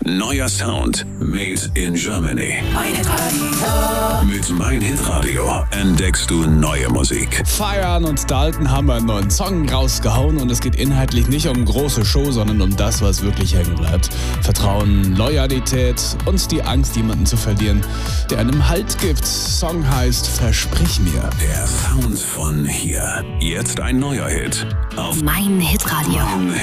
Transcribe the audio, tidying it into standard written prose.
Neuer Sound made in Germany. Mein Hitradio. Mit Mein Hitradio entdeckst du neue Musik. Feiern und Dalton haben einen neuen Song rausgehauen und es geht inhaltlich nicht um große Show, sondern um das, was wirklich hängen bleibt. Vertrauen, Loyalität und die Angst, jemanden zu verlieren, der einem Halt gibt. Song heißt Versprich mir. Der Sound von hier. Jetzt ein neuer Hit auf Mein Hitradio.